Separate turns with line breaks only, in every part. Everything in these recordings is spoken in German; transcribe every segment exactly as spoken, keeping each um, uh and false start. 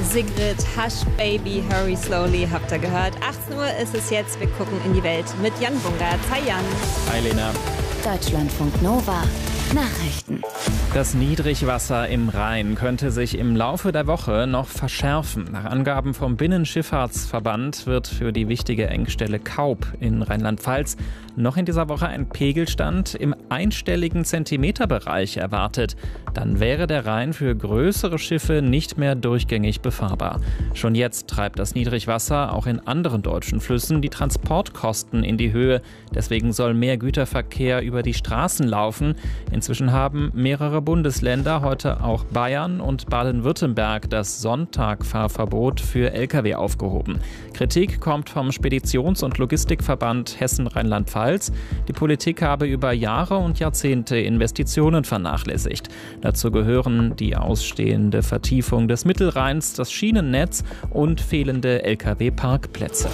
Sigrid, Hush Baby, Hurry Slowly habt ihr gehört. achtzehn Uhr ist es jetzt, wir gucken in die Welt mit Jan Bungert. Hi Jan.
Hi Lena.
Deutschlandfunk Nova. Nachrichten.
Das Niedrigwasser im Rhein könnte sich im Laufe der Woche noch verschärfen. Nach Angaben vom Binnenschifffahrtsverband wird für die wichtige Engstelle Kaub in Rheinland-Pfalz noch in dieser Woche ein Pegelstand im einstelligen Zentimeterbereich erwartet. Dann wäre der Rhein für größere Schiffe nicht mehr durchgängig befahrbar. Schon jetzt treibt das Niedrigwasser auch in anderen deutschen Flüssen die Transportkosten in die Höhe. Deswegen soll mehr Güterverkehr über die Straßen laufen. Inzwischen haben mehrere Bundesländer, heute auch Bayern und Baden-Württemberg, das Sonntagfahrverbot für Lkw aufgehoben. Kritik kommt vom Speditions- und Logistikverband Hessen-Rheinland-Pfalz. Die Politik habe über Jahre und Jahrzehnte Investitionen vernachlässigt. Dazu gehören die ausstehende Vertiefung des Mittelrheins, das Schienennetz und fehlende Lkw-Parkplätze.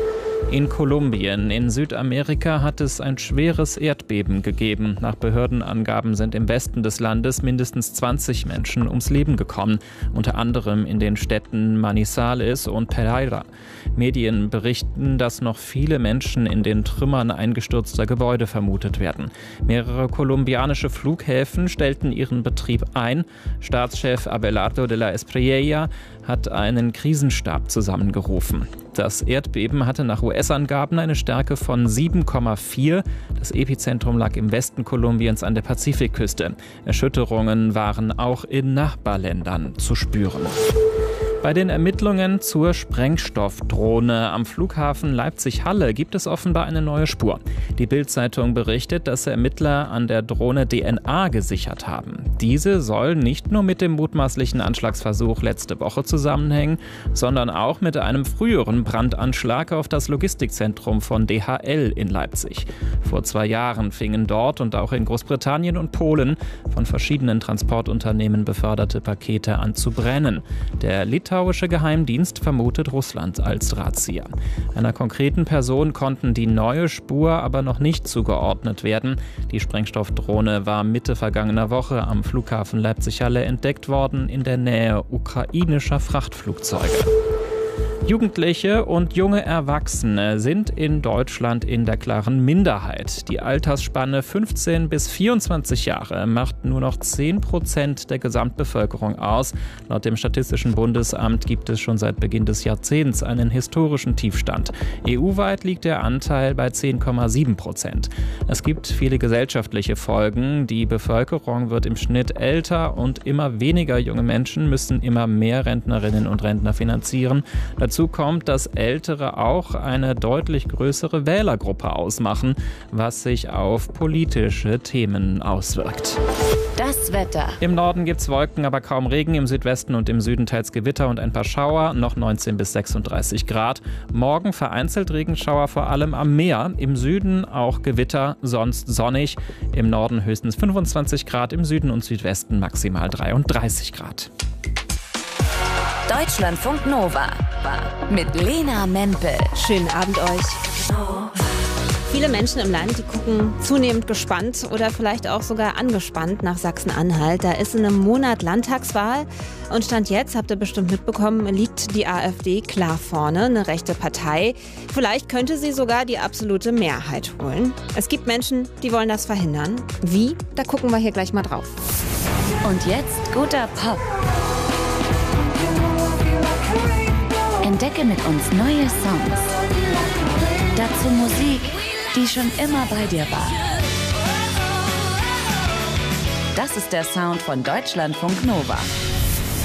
In Kolumbien in Südamerika hat es ein schweres Erdbeben gegeben. Nach Behördenangaben sind im Westen des Landes mindestens zwanzig Menschen ums Leben gekommen, unter anderem in den Städten Manizales und Pereira. Medien berichten, dass noch viele Menschen in den Trümmern eingestürzter Gebäude vermutet werden. Mehrere kolumbianische Flughäfen stellten ihren Betrieb ein. Staatschef Abelardo de la Espriella hat einen Krisenstab zusammengerufen. Das Erdbeben hatte nach U S-Angaben eine Stärke von sieben Komma vier. Das Epizentrum lag im Westen Kolumbiens an der Pazifikküste. Erschütterungen waren auch in Nachbarländern zu spüren. Bei den Ermittlungen zur Sprengstoffdrohne am Flughafen Leipzig-Halle gibt es offenbar eine neue Spur. Die Bild-Zeitung berichtet, dass Ermittler an der Drohne D N A gesichert haben. Diese soll nicht nur mit dem mutmaßlichen Anschlagsversuch letzte Woche zusammenhängen, sondern auch mit einem früheren Brandanschlag auf das Logistikzentrum von D H L in Leipzig. Vor zwei Jahren fingen dort und auch in Großbritannien und Polen von verschiedenen Transportunternehmen beförderte Pakete an zu brennen. Der Der litauische Geheimdienst vermutet Russland als Drahtzieher. Einer konkreten Person konnten die neue Spur aber noch nicht zugeordnet werden. Die Sprengstoffdrohne war Mitte vergangener Woche am Flughafen Leipzig-Halle entdeckt worden in der Nähe ukrainischer Frachtflugzeuge. Jugendliche und junge Erwachsene sind in Deutschland in der klaren Minderheit. Die Altersspanne fünfzehn bis vierundzwanzig Jahre macht nur noch zehn Prozent der Gesamtbevölkerung aus. Laut dem Statistischen Bundesamt gibt es schon seit Beginn des Jahrzehnts einen historischen Tiefstand. E U-weit liegt der Anteil bei zehn Komma sieben Prozent. Es gibt viele gesellschaftliche Folgen. Die Bevölkerung wird im Schnitt älter und immer weniger junge Menschen müssen immer mehr Rentnerinnen und Rentner finanzieren. Dazu kommt, dass Ältere auch eine deutlich größere Wählergruppe ausmachen, was sich auf politische Themen auswirkt.
Das Wetter.
Im Norden gibt es Wolken, aber kaum Regen. Im Südwesten und im Süden teils Gewitter und ein paar Schauer. Noch neunzehn bis sechsunddreißig Grad. Morgen vereinzelt Regenschauer, vor allem am Meer. Im Süden auch Gewitter, sonst sonnig. Im Norden höchstens fünfundzwanzig Grad, im Süden und Südwesten maximal dreiunddreißig Grad.
Deutschlandfunk Nova mit Lena Mempel.
Schönen Abend euch. Viele Menschen im Land, die gucken zunehmend gespannt oder vielleicht auch sogar angespannt nach Sachsen-Anhalt. Da ist in einem Monat Landtagswahl und Stand jetzt, habt ihr bestimmt mitbekommen, liegt die AfD klar vorne, eine rechte Partei. Vielleicht könnte sie sogar die absolute Mehrheit holen. Es gibt Menschen, die wollen das verhindern. Wie? Da gucken wir hier gleich mal drauf.
Und jetzt guter Pop. Entdecke mit uns neue Songs. Dazu Musik, die schon immer bei dir war. Das ist der Sound von Deutschlandfunk Nova.